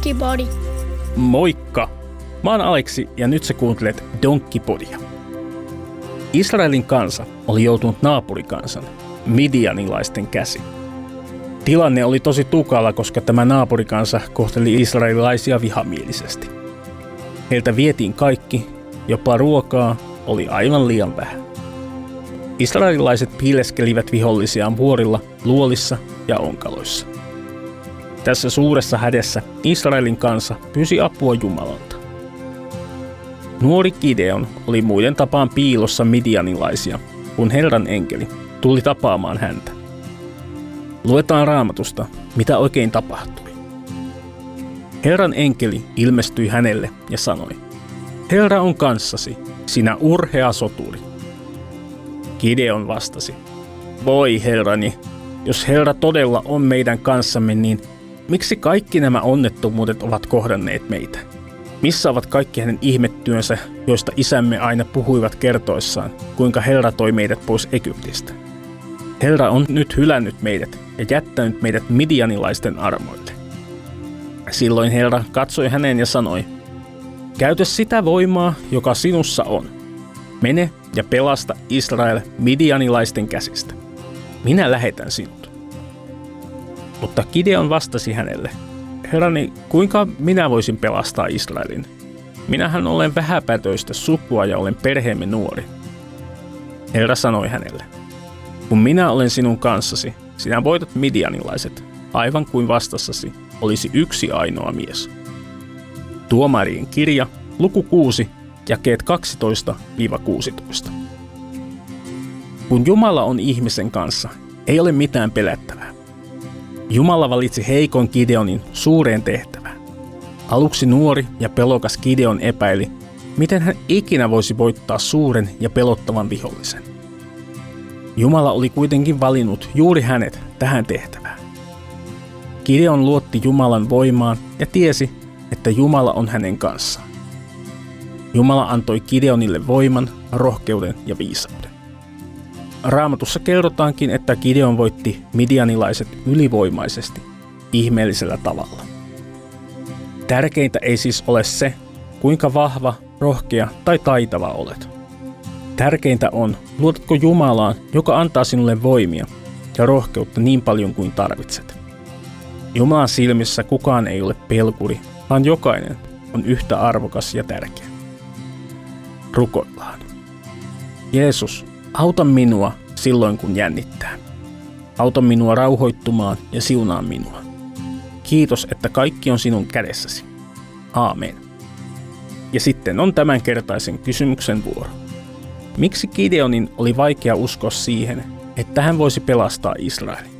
Donkkipodi. Moikka! Mä oon Aleksi ja nyt sä kuuntelet Donkkipodia. Israelin kansa oli joutunut naapurikansan, midianilaisten käsiin. Tilanne oli tosi tukala, koska tämä naapurikansa kohteli israelilaisia vihamielisesti. Heiltä vietiin kaikki, jopa ruokaa oli aivan liian vähän. Israelilaiset piileskelivät vihollisiaan vuorilla, luolissa ja onkaloissa. Tässä suuressa hädässä Israelin kansa pyysi apua Jumalalta. Nuori Gideon oli muiden tapaan piilossa midianilaisia, kun Herran enkeli tuli tapaamaan häntä. Luetaan Raamatusta, mitä oikein tapahtui. Herran enkeli ilmestyi hänelle ja sanoi: Herra on kanssasi, sinä urhea soturi. Gideon vastasi: Voi Herrani, jos Herra todella on meidän kanssamme, niin miksi kaikki nämä onnettomuudet ovat kohdanneet meitä? Missä ovat kaikki hänen ihmettyönsä, joista isämme aina puhuivat kertoissaan, kuinka Herra toi meidät pois Egyptistä? Herra on nyt hylännyt meidät ja jättänyt meidät midianilaisten armoille. Silloin Herra katsoi häneen ja sanoi: Käytä sitä voimaa, joka sinussa on. Mene ja pelasta Israel midianilaisten käsistä. Minä lähetän sinut. Mutta Gideon vastasi hänelle: Herrani, kuinka minä voisin pelastaa Israelin? Minähän olen vähäpätöistä sukua ja olen perheemme nuori. Herra sanoi hänelle: Kun minä olen sinun kanssasi, sinä voitat midianilaiset, aivan kuin vastassasi olisi yksi ainoa mies. Tuomarien kirja, luku 6, jakeet 12-16. Kun Jumala on ihmisen kanssa, ei ole mitään pelättävää. Jumala valitsi heikon Gideonin suureen tehtävään. Aluksi nuori ja pelokas Gideon epäili, miten hän ikinä voisi voittaa suuren ja pelottavan vihollisen. Jumala oli kuitenkin valinnut juuri hänet tähän tehtävään. Gideon luotti Jumalan voimaan ja tiesi, että Jumala on hänen kanssaan. Jumala antoi Gideonille voiman, rohkeuden ja viisauden. Raamatussa kerrotaankin, että Gideon voitti midianilaiset ylivoimaisesti, ihmeellisellä tavalla. Tärkeintä ei siis ole se, kuinka vahva, rohkea tai taitava olet. Tärkeintä on, luotatko Jumalaan, joka antaa sinulle voimia ja rohkeutta niin paljon kuin tarvitset. Jumalan silmissä kukaan ei ole pelkuri, vaan jokainen on yhtä arvokas ja tärkeä. Rukoillaan. Jeesus, auta minua silloin kun jännittää. Auta minua rauhoittumaan ja siunaa minua. Kiitos, että kaikki on sinun kädessäsi. Aamen. Ja sitten on tämänkertaisen kysymyksen vuoro. Miksi Gideonin oli vaikea uskoa siihen, että hän voisi pelastaa Israelin?